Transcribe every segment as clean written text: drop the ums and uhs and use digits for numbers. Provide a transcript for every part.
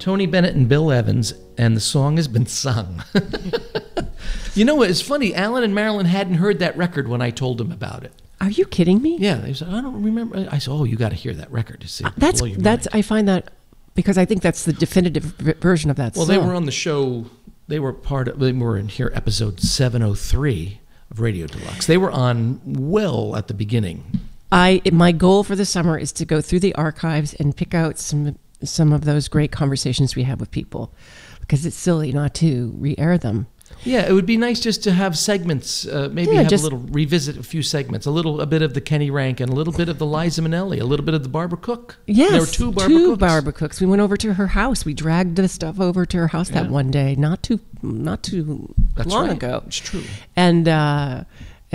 Tony Bennett and Bill Evans, and the song has been sung. You know what? It's funny. Alan and Marilyn hadn't heard that record when I told them about it. Are you kidding me? Yeah, they said, I don't remember. I said, oh, you got to hear that record to see. That's I find that because I think that's the definitive version of that song. Well, they were on the show. They were in here episode 703 of Radio Deluxe. They were on well at the beginning. My goal for the summer is to go through the archives and pick out some of those great conversations we have with people, because it's silly not to re-air them. Yeah, it would be nice just to have segments, maybe have a little, revisit a few segments, a bit of the Kenny Rankin, a little bit of the Liza Minnelli, a little bit of the Barbara Cook. Yes, there were two Barbara Cooks. We went over to her house. We dragged the stuff over to her house that one day, not too long ago. It's true. And the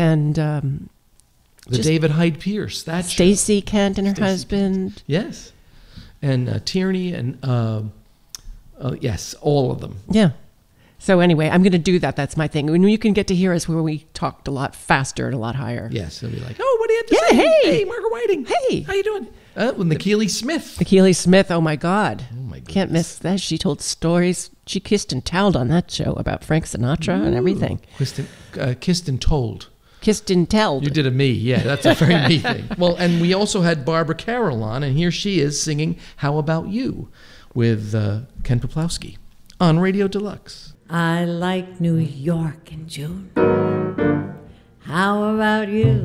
David Hyde Pierce, that Stacey Kent and her husband. Yes, and Tierney and yes, all of them. Yeah. So anyway, I'm going to do that. That's my thing. When you can get to hear us where we talked a lot faster and a lot higher. Yes, it'll be like, oh, what do you have to say? Hey, Margaret Whiting. Hey. How you doing? Nikili Smith. Nikili Smith, oh my God. Oh my goodness. Can't miss that. She told stories. She kissed and towed on that show about Frank Sinatra and everything. Kissed and told. Kissed and telled. You did a me, yeah. That's a very me thing. Well, and we also had Barbara Carroll on, and here she is singing How About You with Ken Poplawski on Radio Deluxe. I like New York in June. How about you?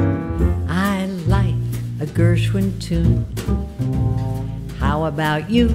I like a Gershwin tune. How about you?